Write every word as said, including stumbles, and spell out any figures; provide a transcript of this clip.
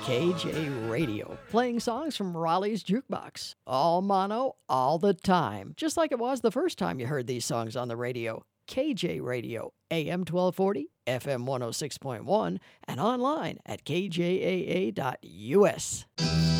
K J Radio, playing songs from Raleigh's Jukebox. All mono, all the time. Just like it was the first time you heard these songs on the radio. K J Radio, A M twelve forty, F M one oh six point one, and online at K J A A dot U S.